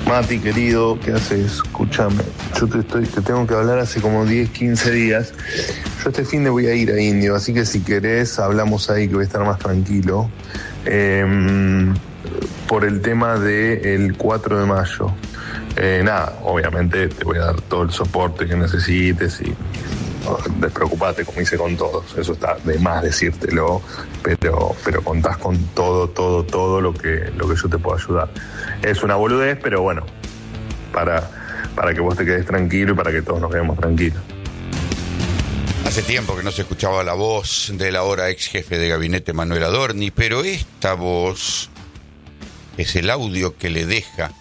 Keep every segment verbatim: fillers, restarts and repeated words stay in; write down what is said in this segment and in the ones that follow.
Mati, querido, ¿qué haces? Escúchame, yo te, estoy, te tengo que hablar hace como diez, quince días. Yo este fin de voy a ir a Indio, así que si querés hablamos ahí, que voy a estar más tranquilo. Eh, por el tema del cuatro de mayo. Eh, nada, obviamente te voy a dar todo el soporte que necesites y no, despreocupate, como hice con todos. Eso está de más decírtelo, pero, pero contás con todo, todo, todo lo que, lo que yo te puedo ayudar. Es una boludez, pero bueno, para, para que vos te quedes tranquilo y para que todos nos quedemos tranquilos. Hace tiempo que no se escuchaba la voz del ahora ex jefe de gabinete Manuel Adorni, pero esta voz es el audio que le deja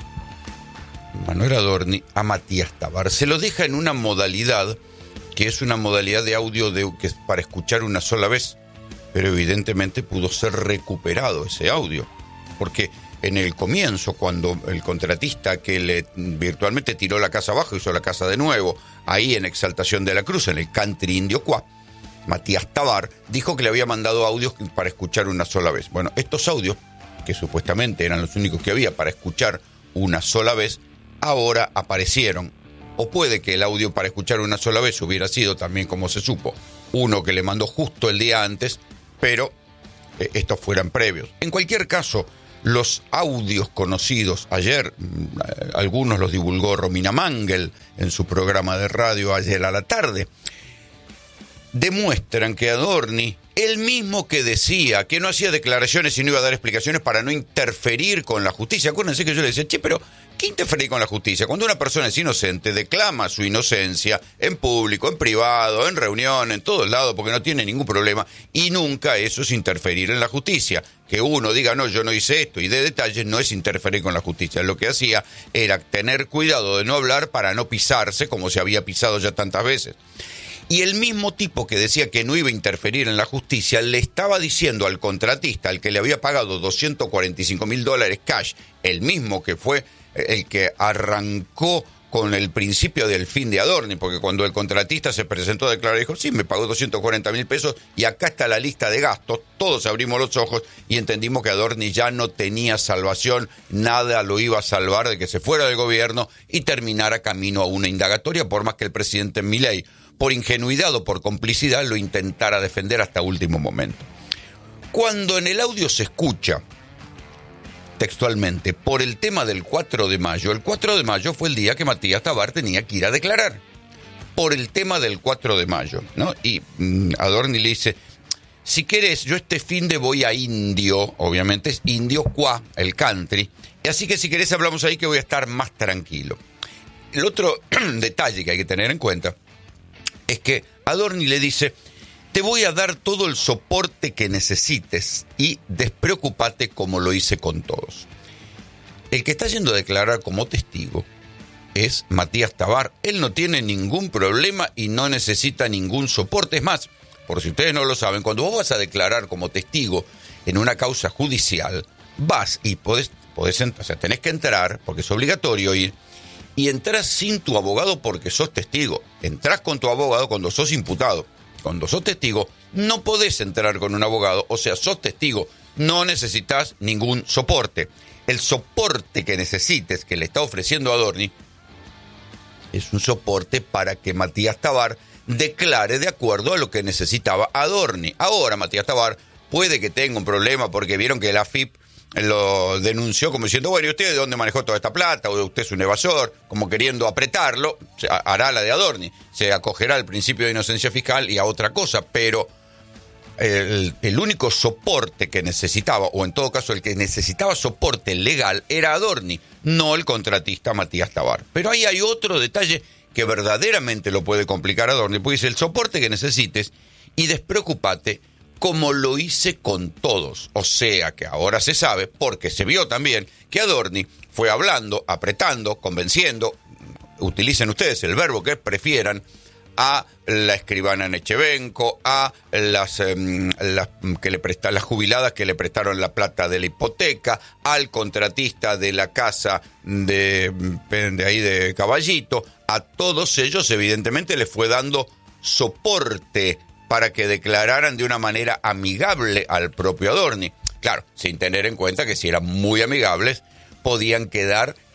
Manuel Adorni a Matías Tabar. Se lo deja en una modalidad que es una modalidad de audio de, que es para escuchar una sola vez, pero evidentemente pudo ser recuperado ese audio, porque en el comienzo, cuando el contratista que le virtualmente tiró la casa abajo, hizo la casa de nuevo, ahí en Exaltación de la Cruz, en el country indio Cuá, Matías Tabar dijo que le había mandado audios para escuchar una sola vez. Bueno, estos audios, que supuestamente eran los únicos que había para escuchar una sola vez, ahora aparecieron. O puede que el audio para escuchar una sola vez hubiera sido también, como se supo, uno que le mandó justo el día antes, pero eh, estos fueran previos. En cualquier caso, los audios conocidos ayer, eh, algunos los divulgó Romina Mangel en su programa de radio ayer a la tarde, demuestran que Adorni, él mismo que decía que no hacía declaraciones y no iba a dar explicaciones para no interferir con la justicia. Acuérdense que yo le decía, che, pero ¿qué interferir con la justicia? Cuando una persona es inocente, declama su inocencia en público, en privado, en reunión, en todos lados, porque no tiene ningún problema, y nunca eso es interferir en la justicia. Que uno diga, no, yo no hice esto, y de detalles, no es interferir con la justicia. Lo que hacía era tener cuidado de no hablar para no pisarse, como se había pisado ya tantas veces. Y el mismo tipo que decía que no iba a interferir en la justicia le estaba diciendo al contratista, al que le había pagado doscientos cuarenta y cinco mil dólares cash, el mismo que fue el que arrancó con el principio del fin de Adorni, porque cuando el contratista se presentó a declarar, dijo, sí, me pagó doscientos cuarenta mil pesos y acá está la lista de gastos. Todos abrimos los ojos y entendimos que Adorni ya no tenía salvación, nada lo iba a salvar de que se fuera del gobierno y terminara camino a una indagatoria, por más que el presidente Milei, por ingenuidad o por complicidad, lo intentara defender hasta último momento. Cuando en el audio se escucha textualmente, por el tema del cuatro de mayo, el cuatro de mayo fue el día que Matías Tabar tenía que ir a declarar, por el tema del cuatro de mayo, ¿no? Y mmm, Adorni le dice, si querés, yo este fin de voy a Indio, obviamente es Indio Cuá, el country, así que si querés hablamos ahí que voy a estar más tranquilo. El otro detalle que hay que tener en cuenta es que Adorni le dice, te voy a dar todo el soporte que necesites y despreocupate como lo hice con todos. El que está yendo a declarar como testigo es Matías Tabar. Él no tiene ningún problema y no necesita ningún soporte. Es más, por si ustedes no lo saben, cuando vos vas a declarar como testigo en una causa judicial, vas y podés, podés o sea, tenés que entrar, porque es obligatorio ir, y entras sin tu abogado porque sos testigo. Entrás con tu abogado cuando sos imputado. Cuando sos testigo, no podés entrar con un abogado, o sea, sos testigo, no necesitas ningún soporte. El soporte que necesites, que le está ofreciendo Adorni, es un soporte para que Matías Tabar declare de acuerdo a lo que necesitaba Adorni. Ahora Matías Tabar puede que tenga un problema porque vieron que la A F I P lo denunció como diciendo, bueno, ¿y usted de dónde manejó toda esta plata? ¿O usted es un evasor? Como queriendo apretarlo, hará la de Adorni, se acogerá al principio de inocencia fiscal y a otra cosa, pero el, el único soporte que necesitaba, o en todo caso el que necesitaba soporte legal, era Adorni, no el contratista Matías Tabar. Pero ahí hay otro detalle que verdaderamente lo puede complicar a Adorni, porque dice, el soporte que necesites y despreocupate como lo hice con todos. O sea que ahora se sabe, porque se vio también, que Adorni fue hablando, apretando, convenciendo, utilicen ustedes el verbo que prefieran, a la escribana Nechevenko, a las, eh, las, que le presta, las jubiladas que le prestaron la plata de la hipoteca, al contratista de la casa de, de ahí de Caballito, a todos ellos evidentemente les fue dando soporte para que declararan de una manera amigable al propio Adorni. Claro, sin tener en cuenta que si eran muy amigables, podían quedar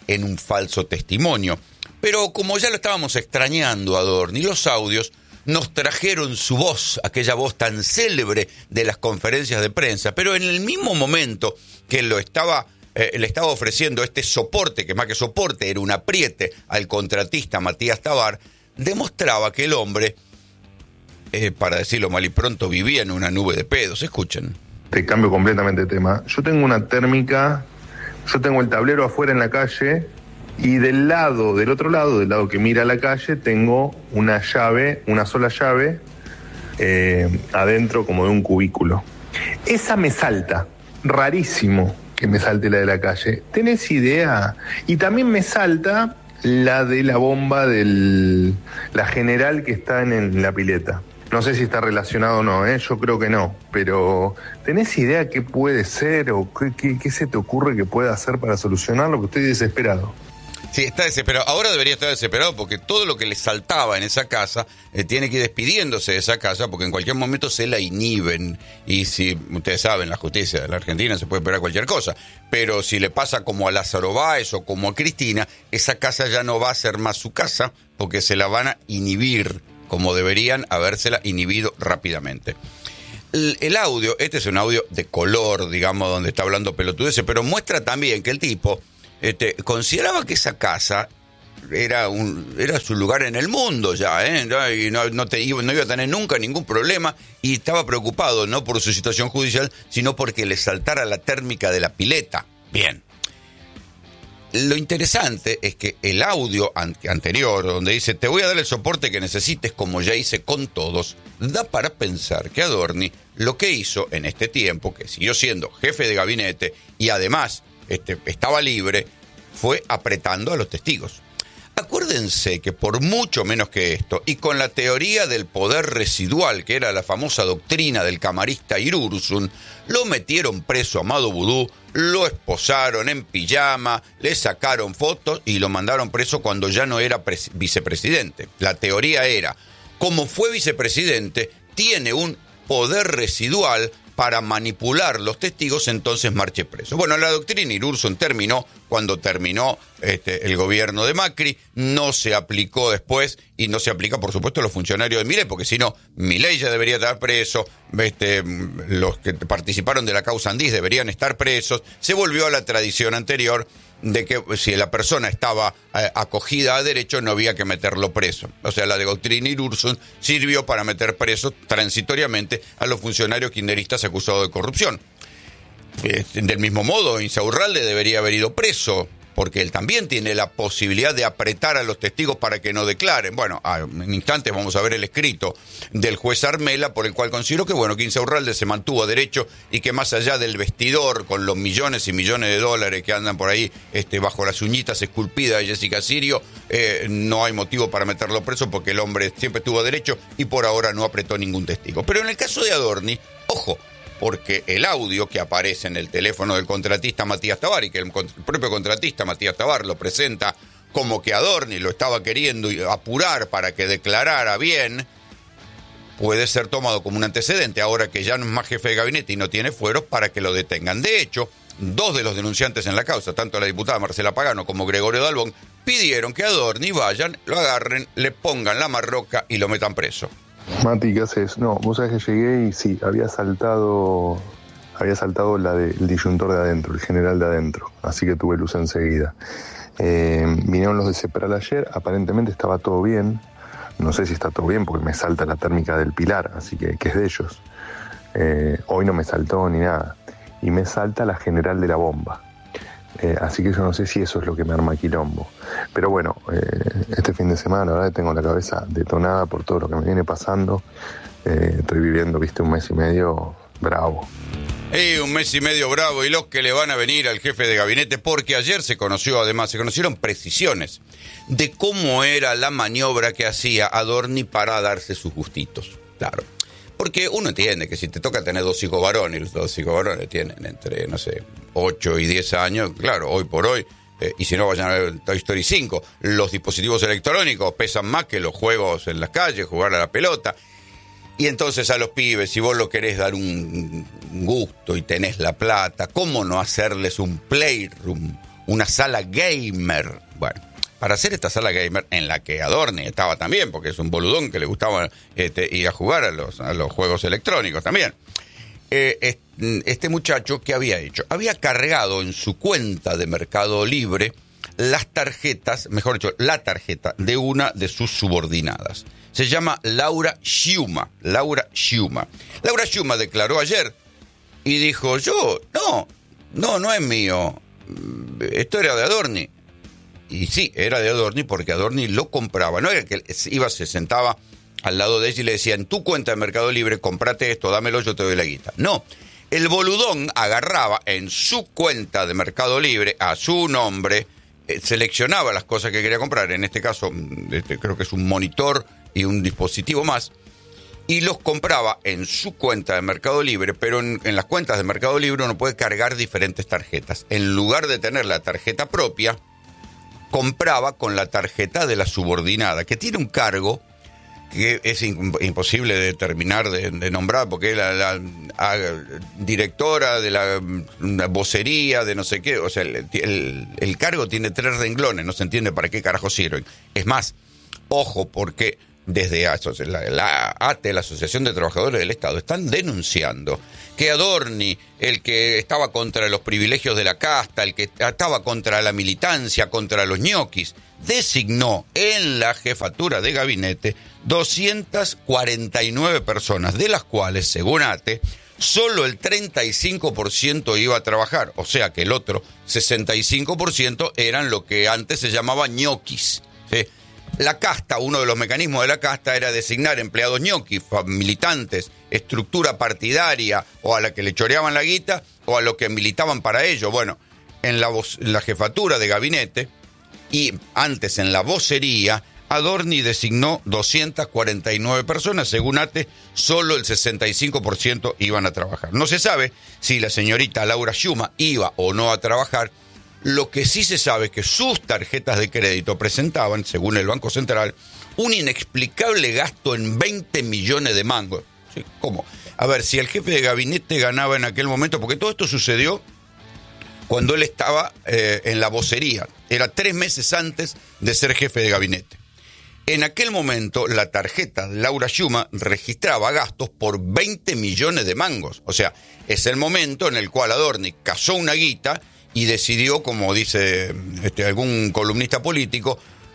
en un falso testimonio. Pero como ya lo estábamos extrañando a Adorni, los audios nos trajeron su voz, aquella voz tan célebre de las conferencias de prensa, pero en el mismo momento que lo estaba, eh, le estaba ofreciendo este soporte, que más que soporte era un apriete al contratista Matías Tabar, demostraba que el hombre, eh, para decirlo mal y pronto, vivía en una nube de pedos. Escuchen. Te cambio completamente de tema. Yo tengo una térmica, yo tengo el tablero afuera en la calle y del lado, del otro lado, del lado que mira a la calle, tengo una llave, una sola llave, eh, adentro como de un cubículo. Esa me salta, rarísimo que me salte la de la calle. ¿Tenés idea? Y también me salta la de la bomba del la general que está en, el, en la pileta. No sé si está relacionado o no, ¿eh? Yo creo que no, pero ¿tenés idea qué puede ser o qué, qué, qué se te ocurre que pueda hacer para solucionarlo? Que estoy desesperado. Sí, está desesperado. Ahora debería estar desesperado porque todo lo que le saltaba en esa casa eh, tiene que ir despidiéndose de esa casa porque en cualquier momento se la inhiben. Y si ustedes saben, la justicia de la Argentina se puede esperar cualquier cosa. Pero si le pasa como a Lázaro Báez o como a Cristina, esa casa ya no va a ser más su casa porque se la van a inhibir como deberían habérsela inhibido rápidamente. El, el audio, este es un audio de color, digamos, donde está hablando pelotudeces, pero muestra también que el tipo Este, consideraba que esa casa era un era su lugar en el mundo ya, ¿eh? Y no, no, te, no iba a tener nunca ningún problema y estaba preocupado no por su situación judicial, sino porque le saltara la térmica de la pileta. Bien. Lo interesante es que el audio an- anterior, donde dice te voy a dar el soporte que necesites como ya hice con todos, da para pensar que Adorni lo que hizo en este tiempo, que siguió siendo jefe de gabinete y además Este, estaba libre, fue apretando a los testigos. Acuérdense que por mucho menos que esto, y con la teoría del poder residual, que era la famosa doctrina del camarista Irursun, lo metieron preso a Amado Vudú, lo esposaron en pijama, le sacaron fotos y lo mandaron preso cuando ya no era pres- vicepresidente. La teoría era, como fue vicepresidente, tiene un poder residual para manipular los testigos, entonces marche preso. Bueno, la doctrina Irursun terminó cuando terminó este, el gobierno de Macri, no se aplicó después y no se aplica, por supuesto, a los funcionarios de Milei, porque si no, Milei ya debería estar preso, este, los que participaron de la causa Andís deberían estar presos, se volvió a la tradición anterior de que si la persona estaba eh, acogida a derecho no había que meterlo preso. O sea, la doctrina Irursun sirvió para meter presos transitoriamente a los funcionarios kirchneristas acusados de corrupción. Eh, del mismo modo, Insaurralde debería haber ido preso, porque él también tiene la posibilidad de apretar a los testigos para que no declaren. Bueno, en instantes vamos a ver el escrito del juez Armela, por el cual considero que, bueno, que Insaurralde se mantuvo a derecho y que más allá del vestidor, con los millones y millones de dólares que andan por ahí este, bajo las uñitas esculpidas de Jessica Sirio, eh, no hay motivo para meterlo preso porque el hombre siempre estuvo a derecho y por ahora no apretó ningún testigo. Pero en el caso de Adorni, ojo, porque el audio que aparece en el teléfono del contratista Matías Tabar y que el, el propio contratista Matías Tabar lo presenta como que Adorni lo estaba queriendo apurar para que declarara bien, puede ser tomado como un antecedente ahora que ya no es más jefe de gabinete y no tiene fueros para que lo detengan. De hecho, dos de los denunciantes en la causa, tanto la diputada Marcela Pagano como Gregorio Dalbón, pidieron que Adorni vayan, lo agarren, le pongan la marroca y lo metan preso. Mati, ¿qué haces? No, vos sabés que llegué y sí, había saltado había saltado la de, el disyuntor de adentro, el general de adentro, así que tuve luz enseguida. Eh, vinieron los de Cepral ayer, aparentemente estaba todo bien, no sé si está todo bien porque me salta la térmica del Pilar, así que, que es de ellos. Eh, hoy no me saltó ni nada, y me salta la general de la bomba. Eh, así que yo no sé si eso es lo que me arma quilombo. Pero bueno, eh, este fin de semana la verdad tengo la cabeza detonada por todo lo que me viene pasando. Eh, estoy viviendo, viste, un mes y medio bravo. Eh, un mes y medio bravo y los que le van a venir al jefe de gabinete, porque ayer se conoció, además, se conocieron precisiones de cómo era la maniobra que hacía Adorni para darse sus gustitos. Claro. Porque uno entiende que si te toca tener dos hijos varones, los dos hijos varones tienen entre, no sé, ocho y diez años, claro, hoy por hoy, eh, y si no vayan a ver Toy Story cinco, los dispositivos electrónicos pesan más que los juegos en las calles, jugar a la pelota. Y entonces a los pibes, si vos lo querés dar un gusto y tenés la plata, ¿cómo no hacerles un playroom, una sala gamer. Bueno, para hacer esta sala gamer, en la que Adorni estaba también, porque es un boludón que le gustaba este, ir a jugar a los, a los juegos electrónicos también. Eh, este muchacho, ¿qué había hecho? Había cargado en su cuenta de Mercado Libre las tarjetas, mejor dicho, la tarjeta de una de sus subordinadas. Se llama Laura Sciuma. Laura Sciuma. Laura Sciuma declaró ayer y dijo, yo, no, no, no es mío. Esto era de Adorni. Y sí, era de Adorni porque Adorni lo compraba. No era que iba, se sentaba al lado de ella y le decía, en tu cuenta de Mercado Libre, comprate esto, dámelo, yo te doy la guita. No, el boludón agarraba en su cuenta de Mercado Libre a su nombre, eh, seleccionaba las cosas que quería comprar, en este caso este, creo que es un monitor y un dispositivo más, y los compraba en su cuenta de Mercado Libre, pero en, en las cuentas de Mercado Libre uno puede cargar diferentes tarjetas. En lugar de tener la tarjeta propia, compraba con la tarjeta de la subordinada, que tiene un cargo que es imposible de terminar de, de nombrar, porque es la, la, la directora de la, la vocería de no sé qué, o sea, el, el, el cargo tiene tres renglones, no se entiende para qué carajo sirven. Es más, ojo, porque desde la, la A T E, la Asociación de Trabajadores del Estado, están denunciando que Adorni, el que estaba contra los privilegios de la casta, el que estaba contra la militancia, contra los ñoquis, designó en la jefatura de gabinete doscientas cuarenta y nueve personas, de las cuales, según A T E, solo el treinta y cinco por ciento iba a trabajar, o sea que el otro sesenta y cinco por ciento eran lo que antes se llamaba ñoquis, ¿sí? La casta, uno de los mecanismos de la casta era designar empleados ñoquis, militantes, estructura partidaria, o a la que le choreaban la guita, o a los que militaban para ello. Bueno, en la, voz, en la jefatura de gabinete, y antes en la vocería, Adorni designó doscientas cuarenta y nueve personas, según A T E, solo el sesenta y cinco por ciento iban a trabajar. No se sabe si la señorita Laura Sciuma iba o no a trabajar. Lo que sí se sabe es que sus tarjetas de crédito presentaban, según el Banco Central, un inexplicable gasto en veinte millones de mangos. ¿Sí? ¿Cómo? A ver, si el jefe de gabinete ganaba en aquel momento, porque todo esto sucedió cuando él estaba eh, en la vocería, era tres meses antes de ser jefe de gabinete. En aquel momento, la tarjeta de Laura Sciuma registraba gastos por veinte millones de mangos. O sea, es el momento en el cual Adorni cazó una guita y decidió, como dice este, algún columnista político,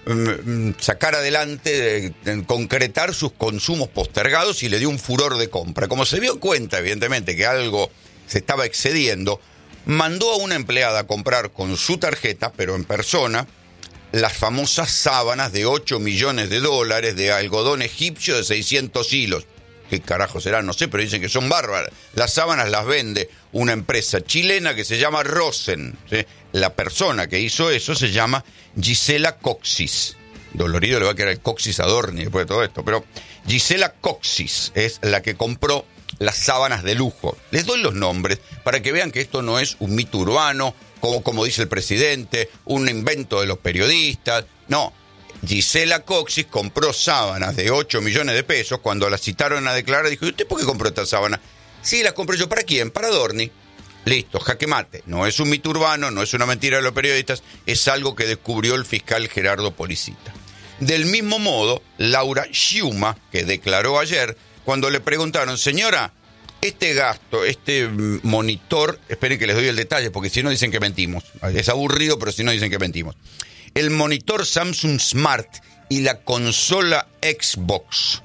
sacar adelante, concretar sus consumos postergados, y le dio un furor de compra. Como se dio cuenta, evidentemente, que algo se estaba excediendo, mandó a una empleada a comprar con su tarjeta, pero en persona, las famosas sábanas de ocho millones de dólares de algodón egipcio de seiscientos hilos. ¿Qué carajo serán? No sé, pero dicen que son bárbaras. Las sábanas las vende una empresa chilena que se llama Rosen, ¿sí? La persona que hizo eso se llama Gisela Coxis. Dolorido le va a quedar el Coxis a Adorni después de todo esto, pero Gisela Coxis es la que compró las sábanas de lujo. Les doy los nombres para que vean que esto no es un mito urbano, como, como dice el presidente, un invento de los periodistas. No, Gisela Coxis compró sábanas de ocho millones de pesos. Cuando la citaron a declarar, dijo, ¿y usted por qué compró esta sábana? Sí, las compré yo. ¿Para quién? Para Adorni. Listo, jaque mate. No es un mito urbano, no es una mentira de los periodistas, es algo que descubrió el fiscal Gerardo Policita. Del mismo modo, Laura Sciuma, que declaró ayer, cuando le preguntaron, señora, este gasto, este monitor, esperen que les doy el detalle, porque si no dicen que mentimos. Es aburrido, pero si no dicen que mentimos. El monitor Samsung Smart y la consola Xbox,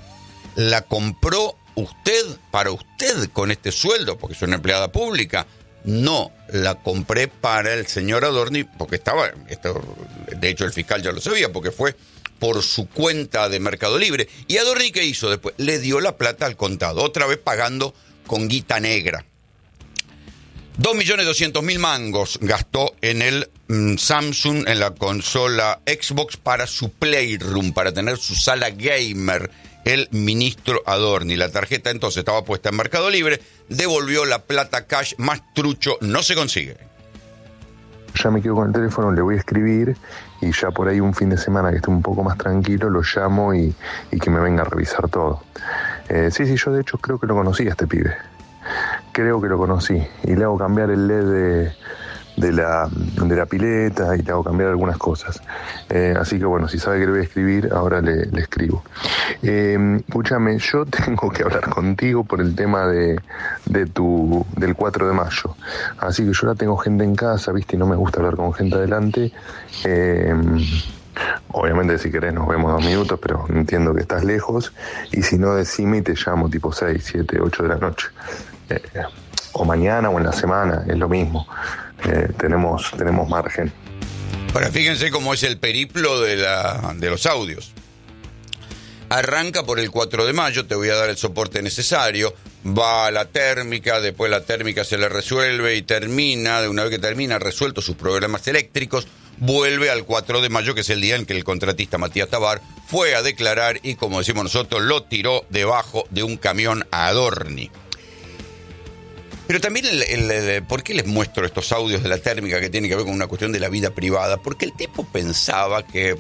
¿la compró usted, para usted, con este sueldo, porque es una empleada pública? No, la compré para el señor Adorni, porque estaba, esto, de hecho el fiscal ya lo sabía, porque fue por su cuenta de Mercado Libre. ¿Y Adorni qué hizo después? Le dio la plata al contado, otra vez pagando con guita negra. dos millones doscientos mil mangos gastó en el mm, Samsung, en la consola Xbox, para su Playroom, para tener su sala gamer, el ministro Adorni. La tarjeta entonces estaba puesta en Mercado Libre, devolvió la plata cash, más trucho no se consigue. Ya me quedo con el teléfono, le voy a escribir y ya por ahí un fin de semana que esté un poco más tranquilo lo llamo y, y que me venga a revisar todo. Eh, sí, sí, yo de hecho creo que lo conocí a este pibe. Creo que lo conocí y le hago cambiar el L E D de, de la, de la pileta y le hago cambiar algunas cosas. Eh, así que bueno, si sabe que le voy a escribir, ahora le, le escribo. Eh, escúchame, yo tengo que hablar contigo por el tema de, de tu, del cuatro de mayo. Así que yo ya tengo gente en casa, viste, y no me gusta hablar con gente adelante. Eh, Obviamente si querés nos vemos dos minutos, pero entiendo que estás lejos, y si no, decime y te llamo tipo seis, siete, ocho de la noche. Eh, o mañana o en la semana, es lo mismo. Eh, tenemos, tenemos margen. Ahora fíjense cómo es el periplo de, la, de los audios. Arranca por el cuatro de mayo, te voy a dar el soporte necesario, va a la térmica, después la térmica se le resuelve y termina, de una vez que termina, resuelto sus problemas eléctricos, vuelve al cuatro de mayo, que es el día en que el contratista Matías Tabar fue a declarar y, como decimos nosotros, lo tiró debajo de un camión a Adorni. Pero también, el, el, el, ¿por qué les muestro estos audios de la térmica que tienen que ver con una cuestión de la vida privada? Porque el tipo pensaba que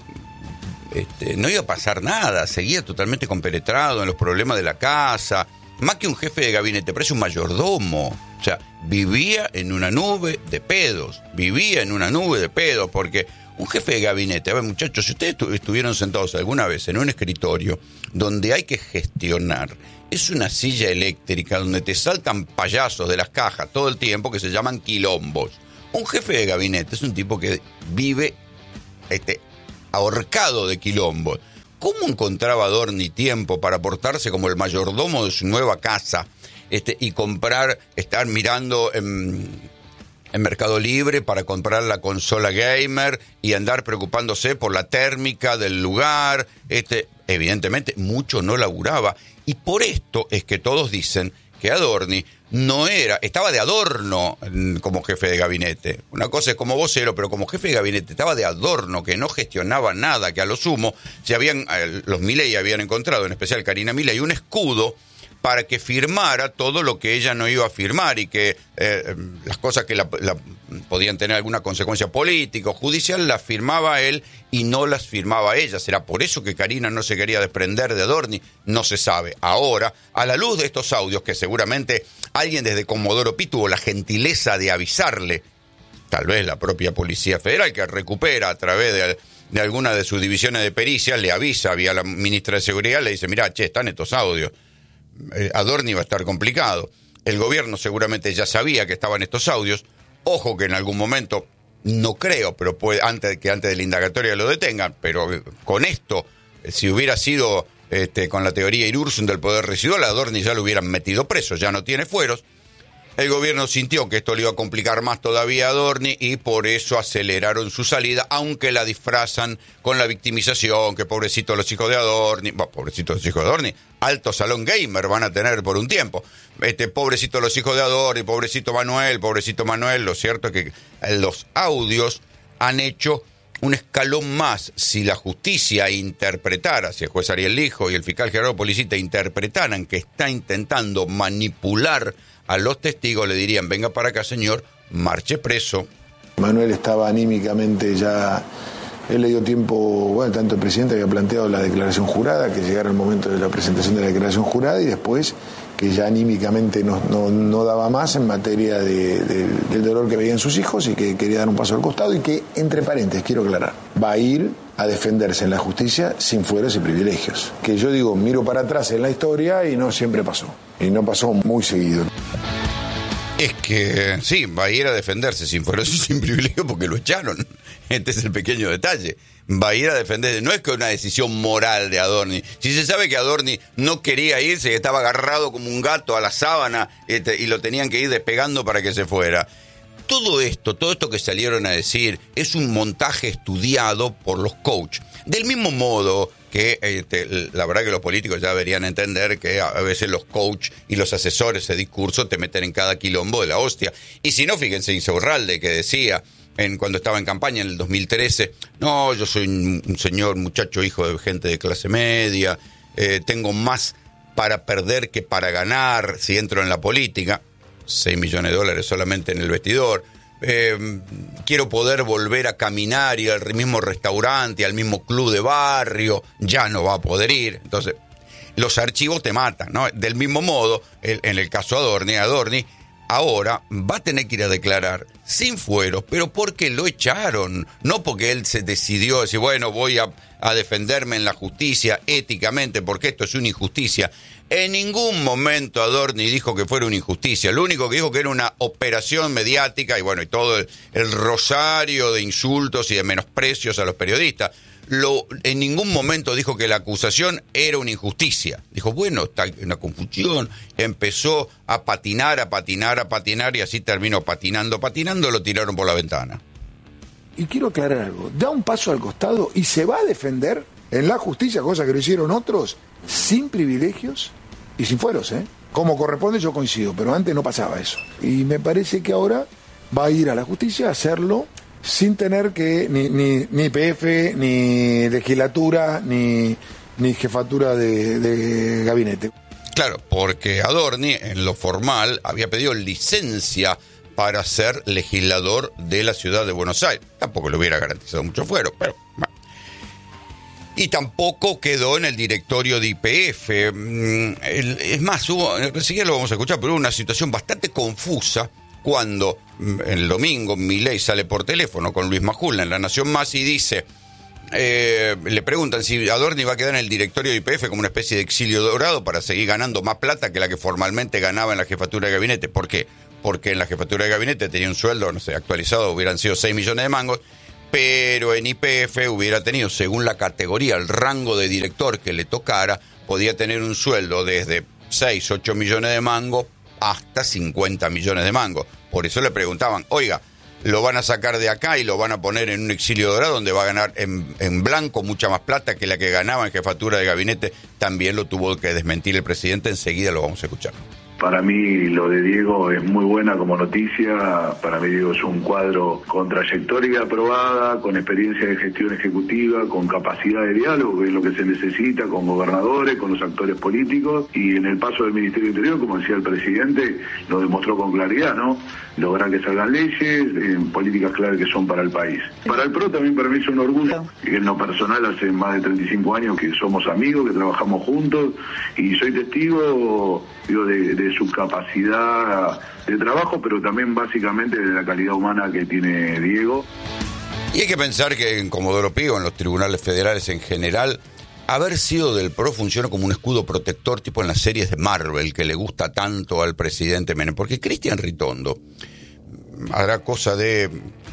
este, no iba a pasar nada, seguía totalmente compenetrado en los problemas de la casa, más que un jefe de gabinete, parece un mayordomo. O sea, vivía en una nube de pedos, vivía en una nube de pedos, porque un jefe de gabinete, a ver muchachos, si ustedes estuvieron sentados alguna vez en un escritorio donde hay que gestionar, es una silla eléctrica donde te saltan payasos de las cajas todo el tiempo que se llaman quilombos. Un jefe de gabinete es un tipo que vive este, ahorcado de quilombos. ¿Cómo encontraba Adorni tiempo para portarse como el mayordomo de su nueva casa este, y comprar, estar mirando en, en Mercado Libre para comprar la consola gamer y andar preocupándose por la térmica del lugar? Este, evidentemente, mucho no laburaba. Y por esto es que todos dicen que Adorni no era, estaba de adorno como jefe de gabinete. Una cosa es como vocero, pero como jefe de gabinete estaba de adorno, que no gestionaba nada, que a lo sumo se habían, los Milei habían encontrado, en especial Karina Milei, un escudo para que firmara todo lo que ella no iba a firmar y que eh, las cosas que la, la, podían tener alguna consecuencia política o judicial las firmaba él y no las firmaba ella. ¿Será por eso que Karina no se quería desprender de Adorni? No se sabe. Ahora, a la luz de estos audios, que seguramente alguien desde Comodoro Pi tuvo la gentileza de avisarle, tal vez la propia Policía Federal, que recupera a través de, de alguna de sus divisiones de pericia, le avisa vía la ministra de Seguridad, le dice, mirá, che, están estos audios. Adorni va a estar complicado. El gobierno seguramente ya sabía que estaban estos audios. Ojo que en algún momento, no creo, pero puede, antes que antes de la indagatoria lo detengan, pero con esto, si hubiera sido este, con la teoría Irursum del poder residual, a Adorni ya lo hubieran metido preso, ya no tiene fueros. El gobierno sintió que esto le iba a complicar más todavía a Adorni y por eso aceleraron su salida, aunque la disfrazan con la victimización, que pobrecitos los hijos de Adorni, bueno, pobrecitos los hijos de Adorni, alto salón gamer van a tener por un tiempo. Este, pobrecitos los hijos de Adorni, pobrecito Manuel, pobrecito Manuel. Lo cierto es que los audios han hecho un escalón más. Si la justicia interpretara, si el juez Ariel Lijo y el fiscal Gerardo Policita interpretaran que está intentando manipular a los testigos, le dirían, venga para acá, señor, marche preso. Manuel estaba anímicamente ya, él le dio tiempo, bueno, tanto el presidente había planteado la declaración jurada, que llegara el momento de la presentación de la declaración jurada, y después que ya anímicamente no, no, no daba más en materia de, de, del dolor que veían sus hijos y que quería dar un paso al costado, y que, entre paréntesis, quiero aclarar, va a ir a defenderse en la justicia sin fueros y privilegios. Que yo digo, miro para atrás en la historia y no siempre pasó. Y no pasó muy seguido. Es que sí, va a ir a defenderse sin fueros y sin privilegios porque lo echaron. Este es el pequeño detalle. Va a ir a defenderse. No es que una decisión moral de Adorni. Si se sabe que Adorni no quería irse, que estaba agarrado como un gato a la sábana este, y lo tenían que ir despegando para que se fuera. Todo esto, todo esto que salieron a decir es un montaje estudiado por los coaches. Del mismo modo que este, la verdad que los políticos ya deberían entender que a veces los coaches y los asesores de discurso te meten en cada quilombo de la hostia. Y si no, fíjense Insaurralde, que decía en, cuando estaba en campaña en el dos mil trece, no, yo soy un, un señor muchacho hijo de gente de clase media, eh, tengo más para perder que para ganar si entro en la política. seis millones de dólares solamente en el vestidor. Eh, quiero poder volver a caminar, ir al mismo restaurante, al mismo club de barrio. Ya no va a poder ir. Entonces, los archivos te matan, ¿no? Del mismo modo, el, en el caso Adorni, Adorni ahora va a tener que ir a declarar sin fueros, pero porque lo echaron, no porque él se decidió a decir, bueno, voy a, a defenderme en la justicia éticamente, porque esto es una injusticia. En ningún momento Adorni dijo que fuera una injusticia, lo único que dijo que era una operación mediática y bueno, y todo el, el rosario de insultos y de menosprecios a los periodistas. Lo, en ningún momento dijo que la acusación era una injusticia. Dijo, bueno, está una confusión. Empezó a patinar, a patinar, a patinar y así terminó patinando, patinando, lo tiraron por la ventana. Y quiero aclarar algo, da un paso al costado y se va a defender en la justicia, cosa que lo hicieron otros, sin privilegios y sin fueros, ¿eh? Como corresponde yo coincido, pero antes no pasaba eso. Y me parece que ahora va a ir a la justicia a hacerlo sin tener que ni, ni, ni P F, ni legislatura, ni, ni jefatura de, de gabinete. Claro, porque Adorni, en lo formal, había pedido licencia para ser legislador de la ciudad de Buenos Aires. Tampoco le hubiera garantizado mucho fuero, pero... Bueno. Y tampoco quedó en el directorio de Y P F. Es más, hubo, enseguida lo vamos a escuchar, pero hubo una situación bastante confusa cuando el domingo Milei sale por teléfono con Luis Majul en La Nación Más y dice, eh, le preguntan si Adorni va a quedar en el directorio de Y P F como una especie de exilio dorado para seguir ganando más plata que la que formalmente ganaba en la jefatura de gabinete. ¿Por qué? Porque en la jefatura de gabinete tenía un sueldo, no sé, actualizado, hubieran sido seis millones de mangos, pero en Y P F hubiera tenido, según la categoría, el rango de director que le tocara, podía tener un sueldo desde seis, ocho millones de mangos hasta cincuenta millones de mangos. Por eso le preguntaban, oiga, lo van a sacar de acá y lo van a poner en un exilio dorado donde va a ganar en, en blanco mucha más plata que la que ganaba en jefatura de gabinete. También lo tuvo que desmentir el presidente, enseguida lo vamos a escuchar. Para mí lo de Diego es muy buena como noticia. Para mí Diego es un cuadro con trayectoria aprobada, con experiencia de gestión ejecutiva, con capacidad de diálogo, que es lo que se necesita con gobernadores, con los actores políticos. Y en el paso del Ministerio Interior, como decía el presidente, lo demostró con claridad, ¿no? Lograr que salgan leyes, eh, políticas claras que son para el país. Para el P R O también para mí es un orgullo. En lo personal hace más de treinta y cinco años que somos amigos, que trabajamos juntos y soy testigo, digo, de, de su capacidad de trabajo, pero también básicamente de la calidad humana que tiene Diego. Y hay que pensar que en Comodoro Pi, en los tribunales federales en general, haber sido del P R O funciona como un escudo protector tipo en las series de Marvel que le gusta tanto al presidente Menem, porque Cristian Ritondo hará cosa de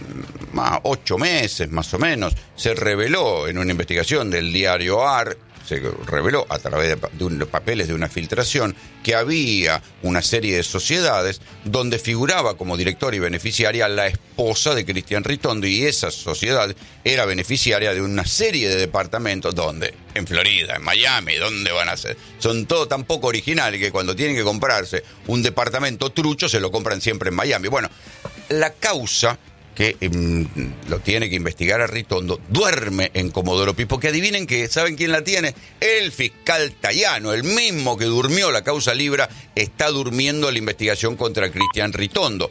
más, ocho meses más o menos, se reveló en una investigación del diario A R, se reveló a través de, de, un, de papeles de una filtración que había una serie de sociedades donde figuraba como directora y beneficiaria la esposa de Cristian Ritondo, y esa sociedad era beneficiaria de una serie de departamentos donde, en Florida, en Miami, ¿dónde van a ser? Son todo tan poco originales que cuando tienen que comprarse un departamento trucho se lo compran siempre en Miami. Bueno, la causa que eh, lo tiene que investigar a Ritondo, duerme en Comodoro Pi, porque adivinen que, ¿saben quién la tiene? El fiscal Tayano, el mismo que durmió la causa Libra, está durmiendo la investigación contra Cristian Ritondo.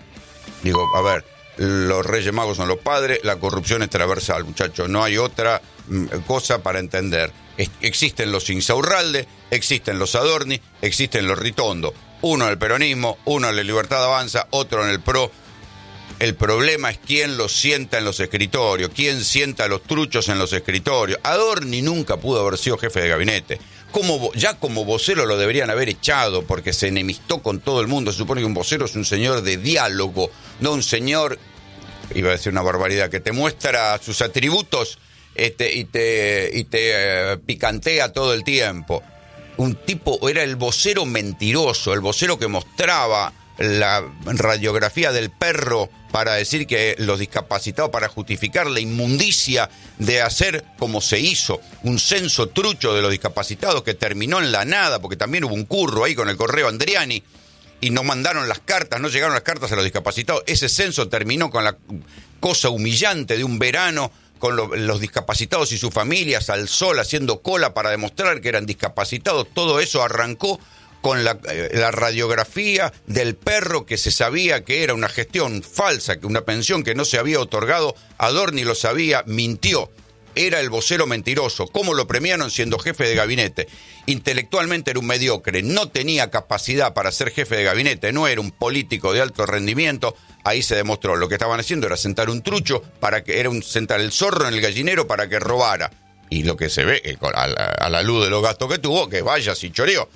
Digo, a ver, los Reyes Magos son los padres, la corrupción es transversal, muchachos, no hay otra mm, cosa para entender. Es, existen los Insaurralde, existen los Adorni, existen los Ritondo, uno en el peronismo, uno en la Libertad Avanza, otro en el P R O. El problema es quién los sienta en los escritorios, quién sienta a los truchos en los escritorios. Adorni nunca pudo haber sido jefe de gabinete. Como, ya como vocero lo deberían haber echado porque se enemistó con todo el mundo. Se supone que un vocero es un señor de diálogo, no un señor, iba a decir una barbaridad, que te muestra sus atributos este, y te, y te eh, picantea todo el tiempo. Un tipo, era el vocero mentiroso, el vocero que mostraba la radiografía del perro para decir que los discapacitados, para justificar la inmundicia de hacer como se hizo, un censo trucho de los discapacitados que terminó en la nada, porque también hubo un curro ahí con el correo Andriani y no mandaron las cartas, no llegaron las cartas a los discapacitados. Ese censo terminó con la cosa humillante de un verano con lo, los discapacitados y sus familias al sol haciendo cola para demostrar que eran discapacitados. Todo eso arrancó con la, eh, la radiografía del perro, que se sabía que era una gestión falsa, que una pensión que no se había otorgado. Adorni lo sabía, mintió. era el vocero mentiroso. ¿Cómo lo premiaron siendo jefe de gabinete? Intelectualmente era un mediocre, no tenía capacidad para ser jefe de gabinete, no era un político de alto rendimiento. Ahí se demostró, lo que estaban haciendo era sentar un trucho, para que era un sentar el zorro en el gallinero para que robara. Y lo que se ve, eh, a, la, a la luz de los gastos que tuvo, que vaya si choreó.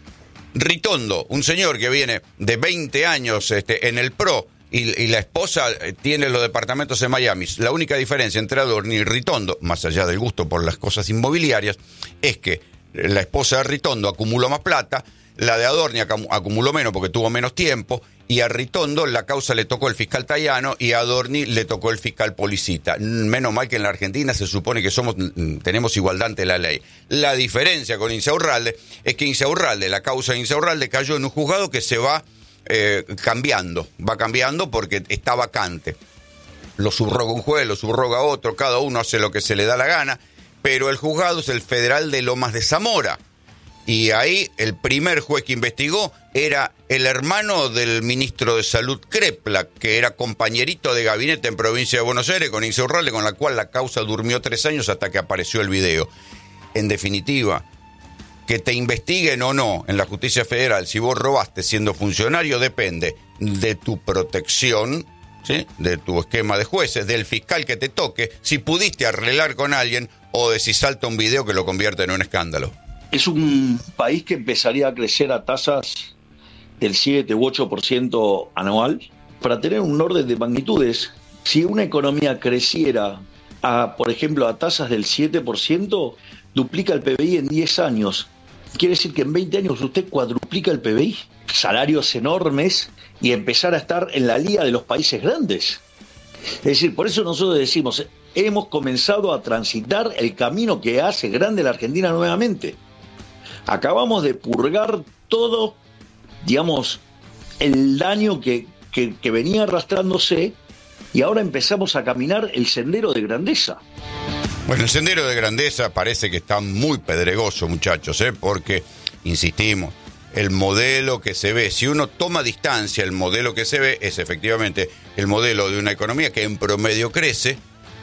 Ritondo, un señor que viene de veinte años este, en el P R O, y, y la esposa tiene los departamentos en Miami. La única diferencia entre Adorni y Ritondo, más allá del gusto por las cosas inmobiliarias, es que la esposa de Ritondo acumuló más plata, la de Adorni acumuló menos porque tuvo menos tiempo, y a Ritondo la causa le tocó el fiscal Tayano y a Adorni le tocó el fiscal Policita. Menos mal que en la Argentina se supone que somos tenemos igualdad ante la ley. La diferencia con Insaurralde es que Insaurralde, la causa de Insaurralde cayó en un juzgado que se va eh, cambiando, va cambiando porque está vacante. Lo subroga un juez, lo subroga otro, cada uno hace lo que se le da la gana, pero el juzgado es el Federal de Lomas de Zamora. Y ahí el primer juez que investigó era el hermano del ministro de Salud Crepla, que era compañerito de gabinete en Provincia de Buenos Aires con Insaurralde, con la cual la causa durmió tres años hasta que apareció el video. En definitiva, que te investiguen o no en la justicia federal si vos robaste siendo funcionario depende de tu protección, ¿sí?, de tu esquema de jueces, del fiscal que te toque, si pudiste arreglar con alguien o de si salta un video que lo convierte en un escándalo. Es un país que empezaría a crecer a tasas del siete u ocho por ciento anual. Para tener un orden de magnitudes, si una economía creciera, a, por ejemplo, a tasas del siete por ciento, duplica el P B I en diez años. Quiere decir que en veinte años usted cuadruplica el P B I, salarios enormes, y empezar a estar en la liga de los países grandes. Es decir, por eso nosotros decimos, hemos comenzado a transitar el camino que hace grande la Argentina nuevamente. Acabamos de purgar todo, digamos, el daño que, que, que venía arrastrándose, y ahora empezamos a caminar el sendero de grandeza. Bueno, el sendero de grandeza parece que está muy pedregoso, muchachos, ¿eh? Porque, insistimos, el modelo que se ve, si uno toma distancia, el modelo que se ve es efectivamente el modelo de una economía que en promedio crece,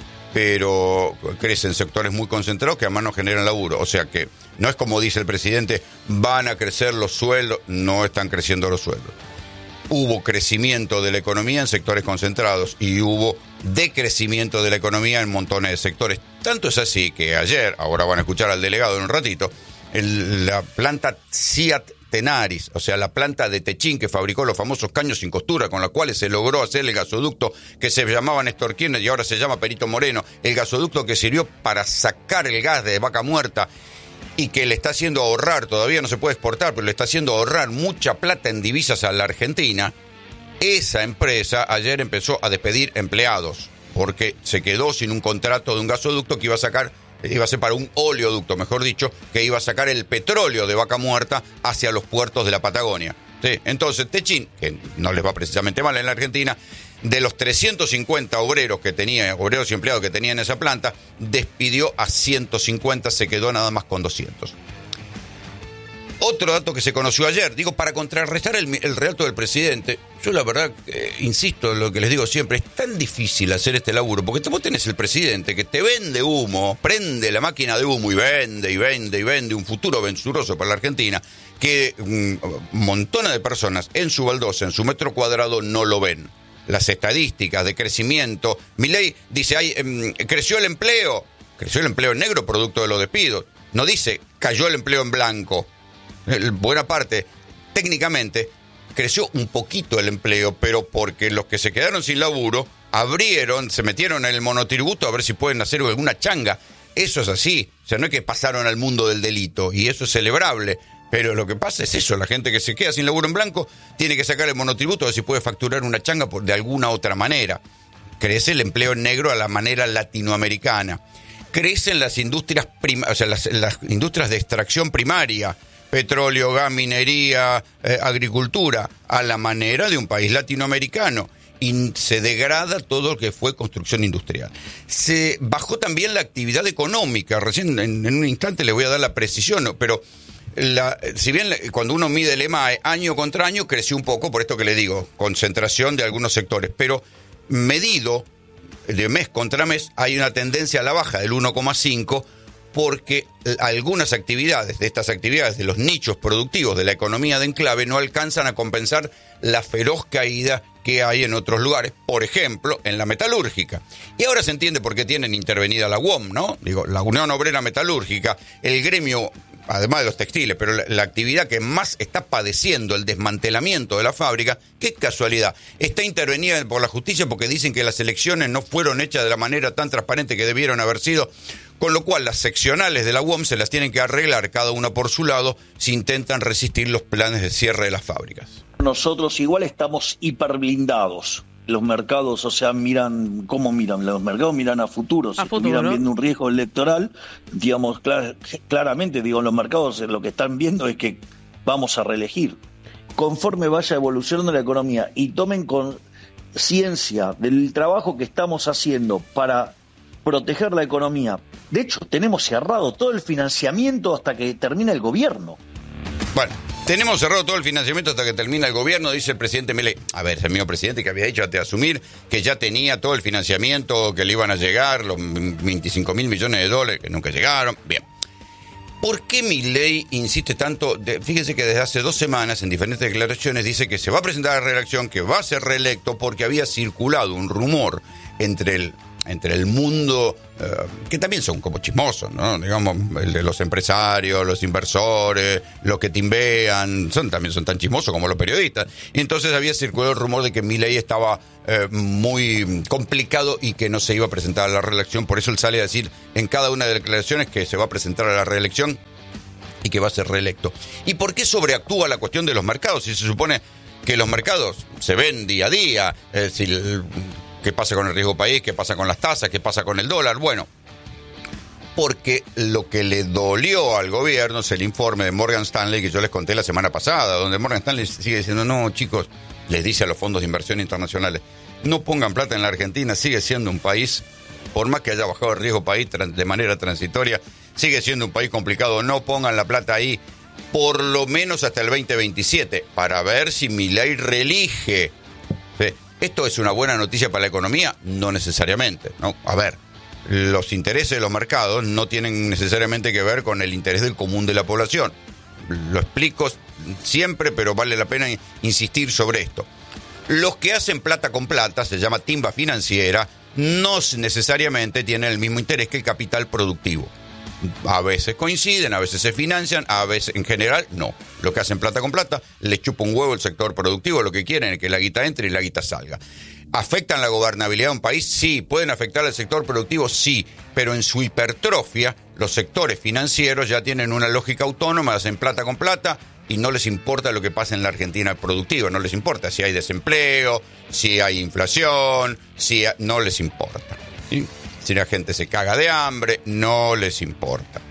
pero crece en sectores muy concentrados que además no generan laburo. O sea que no es como dice el presidente, van a crecer los sueldos, no están creciendo los sueldos. Hubo crecimiento de la economía en sectores concentrados y hubo decrecimiento de la economía en montones de sectores. Tanto es así que ayer, ahora van a escuchar al delegado en un ratito, el, la planta Ciat Tenaris, o sea, la planta de Techín que fabricó los famosos caños sin costura, con los cuales se logró hacer el gasoducto que se llamaba Néstor Kirchner y ahora se llama Perito Moreno, el gasoducto que sirvió para sacar el gas de Vaca Muerta y que le está haciendo ahorrar, todavía no se puede exportar, pero le está haciendo ahorrar mucha plata en divisas a la Argentina. Esa empresa ayer empezó a despedir empleados porque se quedó sin un contrato de un gasoducto que iba a sacar, iba a ser para un oleoducto, mejor dicho, que iba a sacar el petróleo de Vaca Muerta hacia los puertos de la Patagonia. ¿Sí? Entonces Techín, que no les va precisamente mal en la Argentina, de los trescientos cincuenta obreros que tenía, obreros y empleados que tenía en esa planta, despidió a ciento cincuenta, se quedó nada más con doscientos. Otro dato que se conoció ayer, digo, para contrarrestar el, el relato del presidente, yo la verdad, eh, insisto en lo que les digo siempre, es tan difícil hacer este laburo, porque vos tenés el presidente que te vende humo, prende la máquina de humo y vende, y vende, y vende un futuro venturoso para la Argentina, que um, montones de personas en su baldosa, en su metro cuadrado, no lo ven. Las estadísticas de crecimiento, Milei dice, ay, um, creció el empleo, creció el empleo en negro producto de los despidos, no dice, cayó el empleo en blanco. Buena parte, técnicamente, creció un poquito el empleo, pero porque los que se quedaron sin laburo abrieron, se metieron en el monotributo a ver si pueden hacer alguna changa. Eso es así, o sea, no es que pasaron al mundo del delito, y eso es celebrable, pero lo que pasa es eso, la gente que se queda sin laburo en blanco tiene que sacar el monotributo a ver si puede facturar una changa por, de alguna otra manera. Crece el empleo en negro a la manera latinoamericana. Crecen las industrias, prim- o sea, las, las industrias de extracción primaria, petróleo, gas, minería, eh, agricultura, a la manera de un país latinoamericano. Y se degrada todo lo que fue construcción industrial. Se bajó también la actividad económica. Recién, en, en un instante, le voy a dar la precisión, pero la, si bien cuando uno mide el E M A E año contra año, creció un poco, por esto que le digo, concentración de algunos sectores, pero medido de mes contra mes hay una tendencia a la baja del uno coma cinco porque algunas actividades, de estas actividades de los nichos productivos de la economía de enclave no alcanzan a compensar la feroz caída que hay en otros lugares, por ejemplo, en la metalúrgica. Y ahora se entiende por qué tienen intervenida la U O M, ¿no? Digo, la Unión Obrera Metalúrgica, el gremio, además de los textiles, pero la, la actividad que más está padeciendo el desmantelamiento de la fábrica, qué casualidad, está intervenida por la justicia porque dicen que las elecciones no fueron hechas de la manera tan transparente que debieron haber sido, con lo cual las seccionales de la U O M se las tienen que arreglar cada una por su lado si intentan resistir los planes de cierre de las fábricas. Nosotros igual estamos hiperblindados. Los mercados, o sea, miran, ¿cómo miran? Los mercados miran a futuro, a si futuro, miran ¿no? viendo un riesgo electoral, digamos, clar, claramente, digo, los mercados lo que están viendo es que vamos a reelegir. Conforme vaya evolucionando la economía y tomen conciencia del trabajo que estamos haciendo para proteger la economía. De hecho, tenemos cerrado todo el financiamiento hasta que termine el gobierno. Bueno, tenemos cerrado todo el financiamiento hasta que termina el gobierno, dice el presidente Milei. A ver, es el mismo presidente que había dicho antes de asumir que ya tenía todo el financiamiento, que le iban a llegar, los veinticinco mil millones de dólares, que nunca llegaron. Bien. ¿Por qué Milei insiste tanto? De, fíjense que desde hace dos semanas, en diferentes declaraciones, dice que se va a presentar a la reelección, que va a ser reelecto, porque había circulado un rumor entre el... entre el mundo, eh, que también son como chismosos, ¿no? Digamos, el de los empresarios, los inversores, los que timbean, son, también son tan chismosos como los periodistas. Y entonces había circulado el rumor de que Milei estaba eh, muy complicado y que no se iba a presentar a la reelección. Por eso él sale a decir en cada una de las declaraciones que se va a presentar a la reelección y que va a ser reelecto. ¿Y por qué sobreactúa la cuestión de los mercados? Si se supone que los mercados se ven día a día, es decir, ¿qué pasa con el riesgo país? ¿Qué pasa con las tasas? ¿Qué pasa con el dólar? Bueno, porque lo que le dolió al gobierno es el informe de Morgan Stanley que yo les conté la semana pasada, donde Morgan Stanley sigue diciendo, no, chicos, les dice a los fondos de inversión internacionales, no pongan plata en la Argentina, sigue siendo un país, por más que haya bajado el riesgo país de manera transitoria, sigue siendo un país complicado, no pongan la plata ahí, por lo menos hasta el veinte veintisiete, para ver si Milei reelige. ¿Sí? ¿Esto es una buena noticia para la economía? No necesariamente, ¿no? A ver, los intereses de los mercados no tienen necesariamente que ver con el interés del común de la población. Lo explico siempre, pero vale la pena insistir sobre esto. Los que hacen plata con plata, se llama timba financiera, no necesariamente tienen el mismo interés que el capital productivo. A veces coinciden, a veces se financian, a veces, en general, no. Los que hacen plata con plata, les chupa un huevo el sector productivo, lo que quieren es que la guita entre y la guita salga. ¿Afectan la gobernabilidad de un país? Sí. ¿Pueden afectar al sector productivo? Sí. Pero en su hipertrofia, los sectores financieros ya tienen una lógica autónoma, hacen plata con plata y no les importa lo que pasa en la Argentina productiva, no les importa si hay desempleo, si hay inflación, si hay... no les importa. ¿Sí? Si la gente se caga de hambre, no les importa.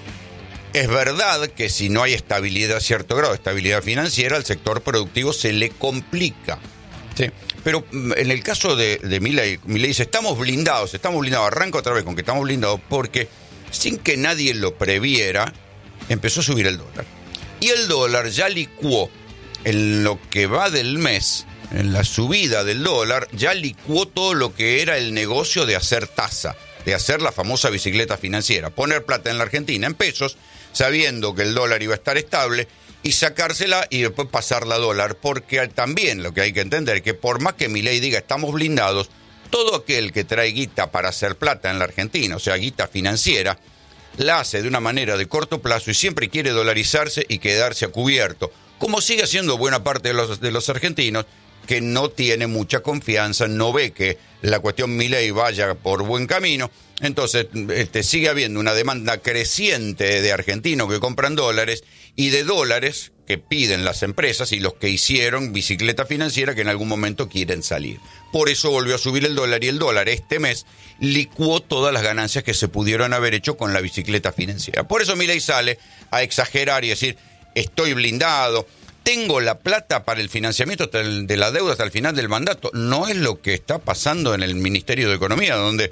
Es verdad que si no hay estabilidad, cierto grado de estabilidad financiera, al sector productivo se le complica. ¿Sí? Pero en el caso de, de Milei, Milei dice, estamos blindados, estamos blindados. Arranco otra vez con que estamos blindados porque sin que nadie lo previera, empezó a subir el dólar. Y el dólar ya licuó en lo que va del mes, en la subida del dólar, ya licuó todo lo que era el negocio de hacer tasa, de hacer la famosa bicicleta financiera, poner plata en la Argentina en pesos, sabiendo que el dólar iba a estar estable, y sacársela y después pasarla a dólar, porque también lo que hay que entender es que por más que Milei diga estamos blindados, todo aquel que trae guita para hacer plata en la Argentina, o sea, guita financiera, la hace de una manera de corto plazo y siempre quiere dolarizarse y quedarse a cubierto, como sigue haciendo buena parte de los, de los argentinos, que no tiene mucha confianza, no ve que la cuestión Milei vaya por buen camino, entonces este, sigue habiendo una demanda creciente de argentinos que compran dólares y de dólares que piden las empresas y los que hicieron bicicleta financiera que en algún momento quieren salir. Por eso volvió a subir el dólar y el dólar este mes licuó todas las ganancias que se pudieron haber hecho con la bicicleta financiera. Por eso Milei sale a exagerar y decir, estoy blindado, tengo la plata para el financiamiento de la deuda hasta el final del mandato. No es lo que está pasando en el Ministerio de Economía, donde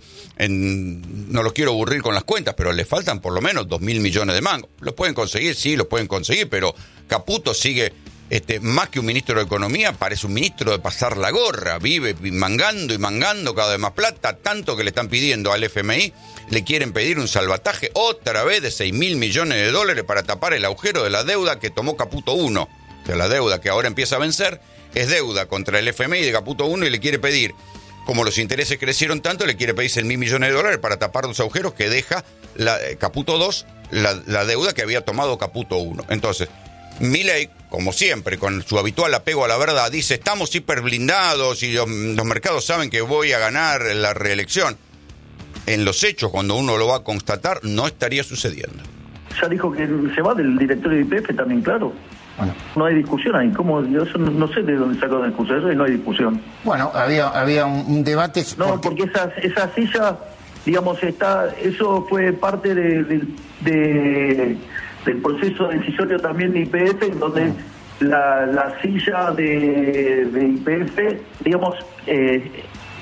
en, no los quiero aburrir con las cuentas, pero le faltan por lo menos dos mil millones de mangos. ¿Los pueden conseguir? Sí, los pueden conseguir, pero Caputo sigue este, más que un ministro de Economía, parece un ministro de pasar la gorra, vive mangando y mangando cada vez más plata, tanto que le están pidiendo al F M I, le quieren pedir un salvataje otra vez de seis mil millones de dólares para tapar el agujero de la deuda que tomó Caputo uno, de la deuda que ahora empieza a vencer, es deuda contra el F M I de Caputo uno y le quiere pedir, como los intereses crecieron tanto, le quiere pedir seis mil millones de dólares para tapar los agujeros que deja la, eh, Caputo dos, la, la deuda que había tomado Caputo uno. Entonces, Milei, como siempre, con su habitual apego a la verdad, dice, estamos hiperblindados y los, los mercados saben que voy a ganar la reelección. En los hechos, cuando uno lo va a constatar, no estaría sucediendo. Ya dijo que se va del directorio de I P F también, claro. Bueno. No hay discusión ahí. ¿Cómo? Yo eso no, no sé de dónde sacó la discusión eso y no hay discusión. Bueno, había había un, un debate... No, porque, porque esa, esa silla, digamos, está eso fue parte de... de, de del proceso decisorio también de I P F, en donde la, la silla de, de I P F, digamos, eh,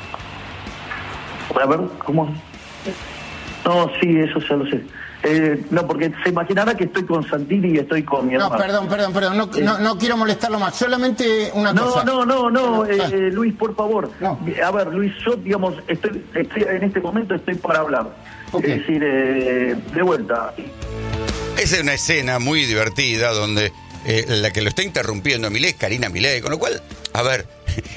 a ver, ¿cómo? No, sí, eso ya lo sé. Eh, no, porque se imaginará que estoy con Santini y estoy con mi hermano. No, perdón, perdón, perdón, no, eh, no, no quiero molestarlo más, solamente una no, cosa. No, no, no, no, eh, ah. eh, Luis, por favor. No. A ver, Luis, yo, digamos, estoy, estoy en este momento estoy para hablar. Okay. Es decir, eh, de vuelta... Esa es una escena muy divertida donde eh, la que lo está interrumpiendo a Milei es Karina Milei, con lo cual, a ver,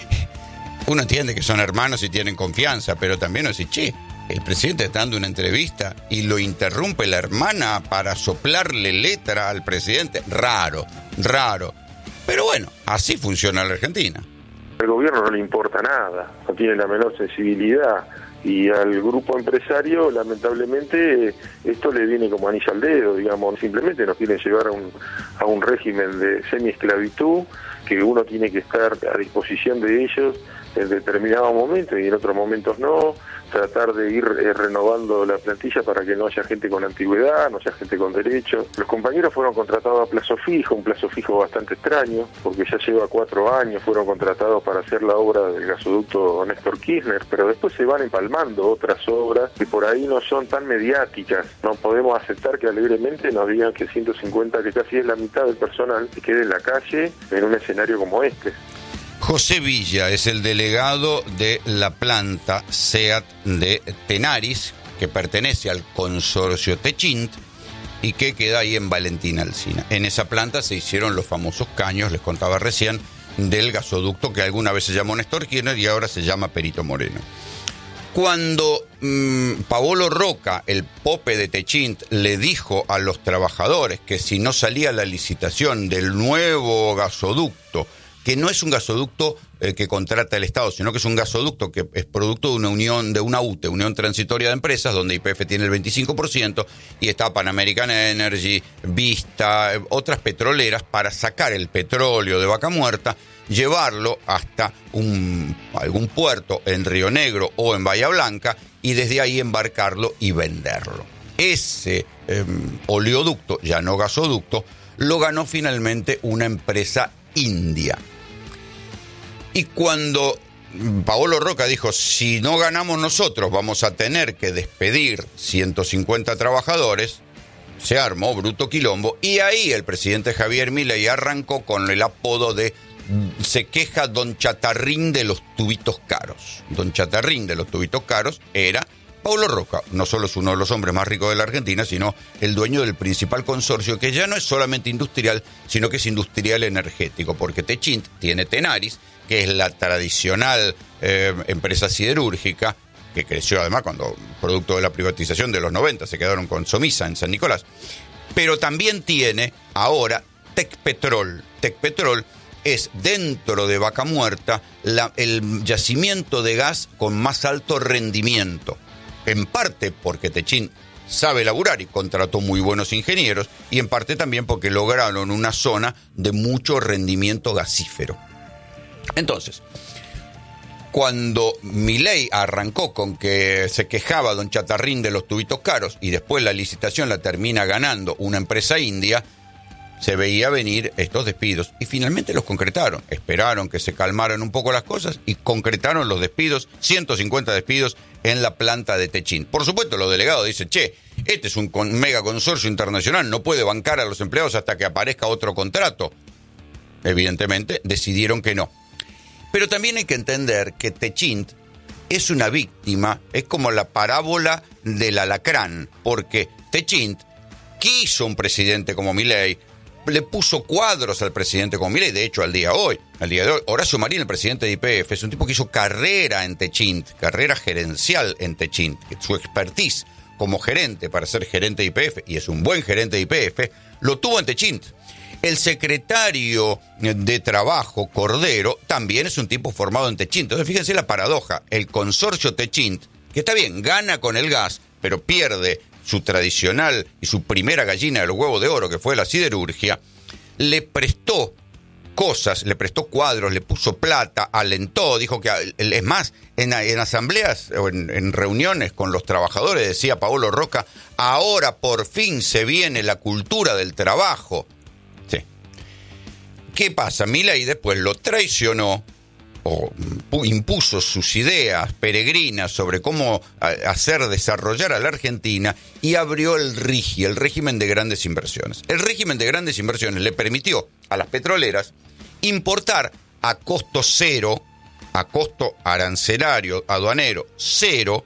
uno entiende que son hermanos y tienen confianza, pero también uno dice, che, el presidente está dando una entrevista y lo interrumpe la hermana para soplarle letra al presidente. Raro, raro. Pero bueno, así funciona la Argentina. Al gobierno no le importa nada, no tiene la menor sensibilidad. Y al grupo empresario, lamentablemente, esto le viene como anillo al dedo, digamos. Simplemente nos quieren llevar a un, a un régimen de semi-esclavitud, que uno tiene que estar a disposición de ellos en determinados momentos y en otros momentos no, tratar de ir eh, renovando la plantilla para que no haya gente con antigüedad, no haya gente con derechos. Los compañeros fueron contratados a plazo fijo, un plazo fijo bastante extraño, porque ya lleva cuatro años, fueron contratados para hacer la obra del gasoducto Néstor Kirchner, pero después se van empalmando otras obras que por ahí no son tan mediáticas. No podemos aceptar que alegremente nos digan que ciento cincuenta, que casi es la mitad del personal, que quede en la calle en un escenario como este. José Villa es el delegado de la planta SEAT de Tenaris, que pertenece al consorcio Techint y que queda ahí en Valentín Alsina. En esa planta se hicieron los famosos caños, les contaba recién, del gasoducto que alguna vez se llamó Néstor Kirchner y ahora se llama Perito Moreno. Cuando mmm, Paolo Roca, el pope de Techint, le dijo a los trabajadores que si no salía la licitación del nuevo gasoducto, que no es un gasoducto eh, que contrata el Estado, sino que es un gasoducto que es producto de una unión, de una U T E, Unión Transitoria de Empresas, donde Y P F tiene el veinticinco por ciento, y está Pan American Energy, Vista, eh, otras petroleras, para sacar el petróleo de Vaca Muerta, llevarlo hasta un, algún puerto en Río Negro o en Bahía Blanca, y desde ahí embarcarlo y venderlo. Ese eh, oleoducto, ya no gasoducto, lo ganó finalmente una empresa india. Y cuando Paolo Roca dijo, si no ganamos nosotros vamos a tener que despedir ciento cincuenta trabajadores, se armó bruto quilombo, y ahí el presidente Javier Milei arrancó con el apodo de se queja Don Chatarrín de los tubitos caros. Don Chatarrín de los tubitos caros era Paolo Roca. No solo es uno de los hombres más ricos de la Argentina, sino el dueño del principal consorcio, que ya no es solamente industrial, sino que es industrial energético, porque Techint tiene Tenaris, que es la tradicional eh, empresa siderúrgica, que creció además cuando, producto de la privatización de los noventa, se quedaron con Somisa en San Nicolás. Pero también tiene ahora Tecpetrol. Tecpetrol es, dentro de Vaca Muerta, la, el yacimiento de gas con más alto rendimiento. En parte porque Techint sabe laburar y contrató muy buenos ingenieros, y en parte también porque lograron una zona de mucho rendimiento gasífero. Entonces, cuando Milei arrancó con que se quejaba Don Chatarrín de los tubitos caros y después la licitación la termina ganando una empresa india, se veía venir estos despidos y finalmente los concretaron. Esperaron que se calmaran un poco las cosas y concretaron los despidos, ciento cincuenta despidos en la planta de Techint. Por supuesto, los delegados dicen, che, este es un con, mega consorcio internacional, no puede bancar a los empleados hasta que aparezca otro contrato. evidentemente, decidieron que no. Pero también hay que entender que Techint es una víctima, es como la parábola del alacrán, porque Techint quiso un presidente como Milei, le puso cuadros al presidente como Milei, de hecho al día de hoy, al día de hoy, Horacio Marín, el presidente de Y P F, es un tipo que hizo carrera en Techint, carrera gerencial en Techint, su expertise como gerente para ser gerente de Y P F, y es un buen gerente de Y P F, lo tuvo en Techint. El secretario de Trabajo, Cordero, también es un tipo formado en Techint. Entonces, fíjense la paradoja. El consorcio Techint, que está bien, gana con el gas, pero pierde su tradicional y su primera gallina del huevo de oro, que fue la siderurgia, le prestó cosas, le prestó cuadros, le puso plata, alentó, dijo que, es más, en, en asambleas o en, en reuniones con los trabajadores, decía Paolo Roca, ahora por fin se viene la cultura del trabajo. Sí. ¿Qué pasa? Milei después lo traicionó o impuso sus ideas peregrinas sobre cómo hacer desarrollar a la Argentina y abrió el RIGI, el régimen de grandes inversiones. El régimen de grandes inversiones le permitió a las petroleras importar a costo cero, a costo arancelario, aduanero cero,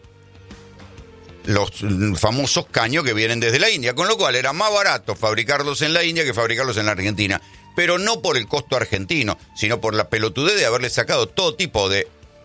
los famosos caños que vienen desde la India, con lo cual era más barato fabricarlos en la India que fabricarlos en la Argentina. Pero no por el costo argentino, sino por la pelotudez de haberle sacado todo tipo de,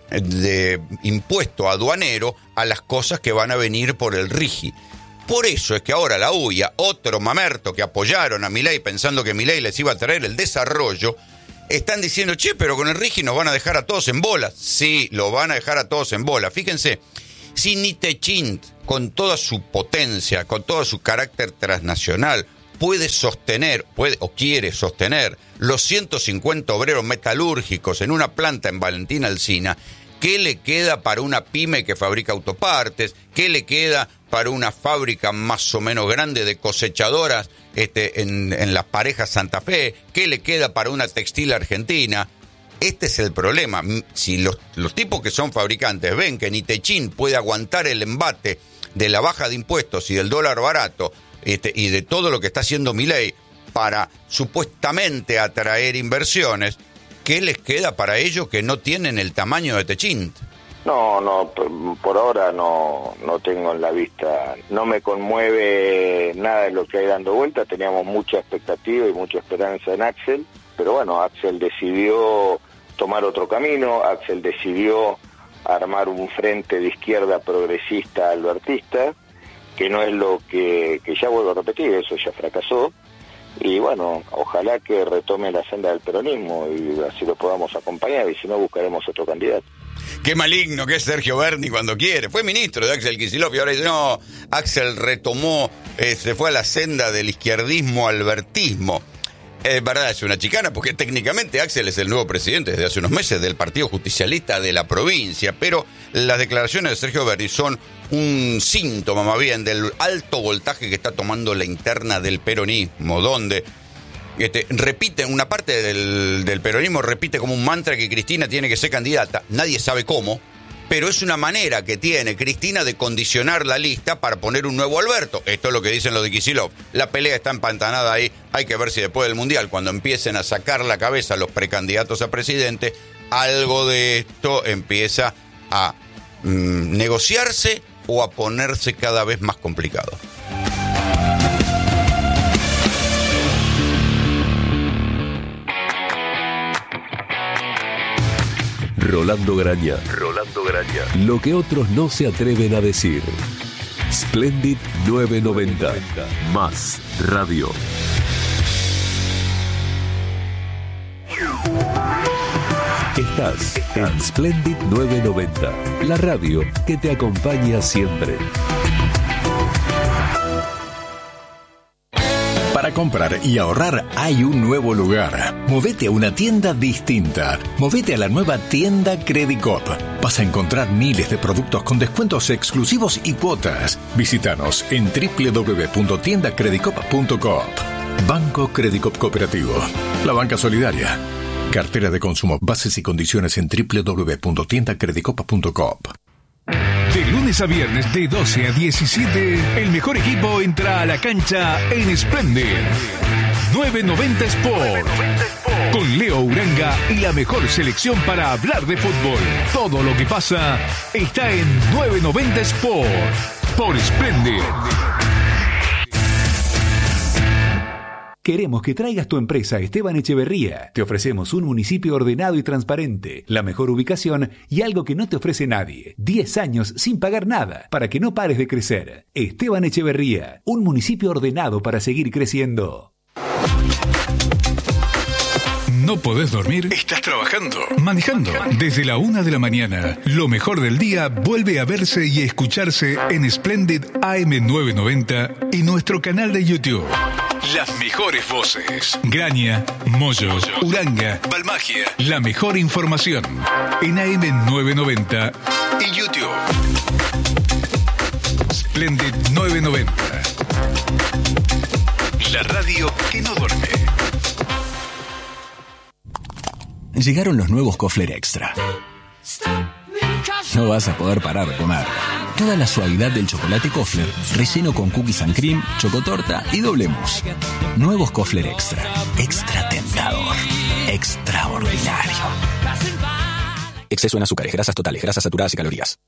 de impuesto aduanero a las cosas que van a venir por el RIGI. Por eso es que ahora la U I A, otro mamerto que apoyaron a Milei pensando que Milei les iba a traer el desarrollo, están diciendo, che, pero con el RIGI nos van a dejar a todos en bola. Sí, lo van a dejar a todos en bola. Fíjense, si ni Techint, con toda su potencia, con todo su carácter transnacional, puede sostener, puede o quiere sostener los ciento cincuenta obreros metalúrgicos en una planta en Valentín Alsina, ¿qué le queda para una pyme que fabrica autopartes? ¿Qué le queda para una fábrica más o menos grande de cosechadoras este, en, en Las Parejas Santa Fe? ¿Qué le queda para una textil argentina? Este es el problema. Si los, los tipos que son fabricantes ven que ni Techint puede aguantar el embate de la baja de impuestos y del dólar barato, Este, y de todo lo que está haciendo Milei para supuestamente atraer inversiones, ¿qué les queda para ellos que no tienen el tamaño de Techint? No, no, por, por ahora no, no tengo en la vista, no me conmueve nada de lo que hay dando vuelta. Teníamos mucha expectativa y mucha esperanza en Axel, pero bueno, Axel decidió tomar otro camino, Axel decidió armar un frente de izquierda progresista albertista, que no es lo que, que ya vuelvo a repetir, eso ya fracasó, y bueno, ojalá que retome la senda del peronismo y así lo podamos acompañar, y si no buscaremos otro candidato. Qué maligno que es Sergio Berni cuando quiere, fue ministro de Axel Kicillof y ahora dice, no, Axel retomó, eh, se fue a la senda del izquierdismo albertismo. Es verdad, es una chicana, porque técnicamente Axel es el nuevo presidente desde hace unos meses del Partido Justicialista de la provincia, pero las declaraciones de Sergio Berni son un síntoma más bien del alto voltaje que está tomando la interna del peronismo, donde este, repite, una parte del, del peronismo repite como un mantra que Cristina tiene que ser candidata, nadie sabe cómo, pero es una manera que tiene Cristina de condicionar la lista para poner un nuevo Alberto. Esto es lo que dicen los de Kicillof. La pelea está empantanada ahí. Hay que ver si después del Mundial, cuando empiecen a sacar la cabeza los precandidatos a presidente, algo de esto empieza a mm, negociarse o a ponerse cada vez más complicado. Rolando Graña. Rolando Graña. Lo que otros no se atreven a decir. Splendid novecientos noventa. Más radio. Estás en Splendid novecientos noventa. La radio que te acompaña siempre. Para comprar y ahorrar hay un nuevo lugar. Movete a una tienda distinta. Movete a la nueva tienda Credicop. Vas a encontrar miles de productos con descuentos exclusivos y cuotas. Visítanos en doble u doble u doble u punto tienda credicop punto coop. Banco Credicop Cooperativo. La banca solidaria. Cartera de consumo. Bases y condiciones en doble u doble u doble u punto tienda credicop punto coop. De lunes a viernes de doce a diecisiete, el mejor equipo entra a la cancha en Splendid novecientos noventa Sport. con Leo Uranga y la mejor selección para hablar de fútbol. Todo lo que pasa está en nueve noventa Sport por Splendid. Queremos que traigas tu empresa a Esteban Echeverría. Te ofrecemos un municipio ordenado y transparente, la mejor ubicación y algo que no te ofrece nadie. diez años sin pagar nada, para que no pares de crecer. Esteban Echeverría, un municipio ordenado para seguir creciendo. ¿No podés dormir? ¿Estás trabajando? ¿Manejando? Desde la una de la mañana, lo mejor del día vuelve a verse y escucharse en Splendid A M novecientos noventa y nuestro canal de YouTube. Las mejores voces. Graña, Moyo, Uranga, Balmagia. La mejor información en A M novecientos noventa y YouTube. Splendid novecientos noventa. La radio que no duerme. Llegaron los nuevos Kofler Extra. No vas a poder parar de comer. Toda la suavidad del chocolate Kofler, relleno con cookies and cream, chocotorta y doble mousse. Nuevos Kofler Extra. Extra tentador. Extraordinario. Exceso en azúcares, grasas totales, grasas saturadas y calorías.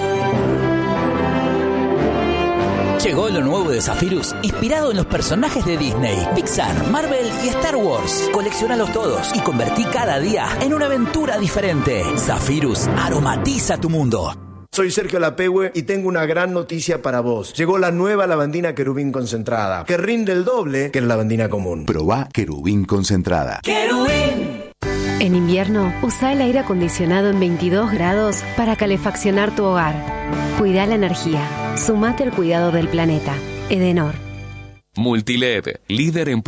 Llegó lo nuevo de Zephyrus, inspirado en los personajes de Disney, Pixar, Marvel y Star Wars. Colecciónalos todos y convertí cada día en una aventura diferente. Zephyrus aromatiza tu mundo. Soy Sergio Lapehue y tengo una gran noticia para vos. Llegó la nueva lavandina Querubín concentrada, que rinde el doble que la lavandina común. Probá Querubín concentrada. ¡Querubín! En invierno, usa el aire acondicionado en veintidós grados para calefaccionar tu hogar. Cuida la energía. Sumate al cuidado del planeta. Edenor. Multiled, líder en